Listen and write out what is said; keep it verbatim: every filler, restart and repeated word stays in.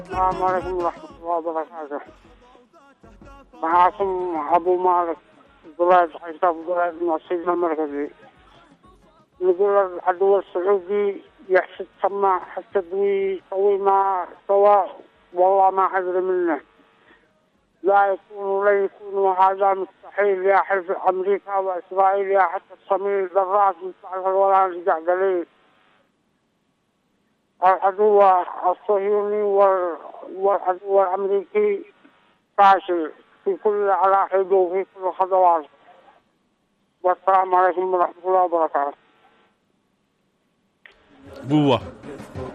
السلام عليكم ورحمة الله وبركاته. معاكم أبو مالك ضلال حساب ضلال من السجن المركزي. نقول العدو السعودي يحشد سماع حتى يسوي ما سوى والله ما حذر منه. لا يكون ولا يكون وهذا مستحيل يا حلف أمريكا وإسرائيل يا حتى الصميم ذرات مستعرف ولا رجع قليل. العدو الصهيوني والعدو الأمريكي فاشل في كل على حده وفي كل الخطوات. والسلام عليكم ورحمة الله وبركاته. بوه